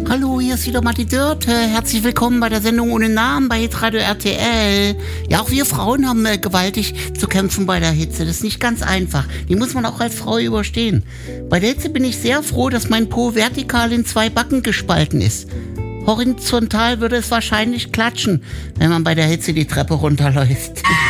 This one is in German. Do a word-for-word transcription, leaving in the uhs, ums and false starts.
Hallo, hier ist wieder Matti Dörte. Herzlich willkommen bei der Sendung ohne Namen bei Hitradio R T L. Ja, auch wir Frauen haben äh, gewaltig zu kämpfen bei der Hitze. Das ist nicht ganz einfach. Die muss man auch als Frau überstehen. Bei der Hitze bin ich sehr froh, dass mein Po vertikal in zwei Backen gespalten ist. Horizontal würde es wahrscheinlich klatschen, wenn man bei der Hitze die Treppe runterläuft.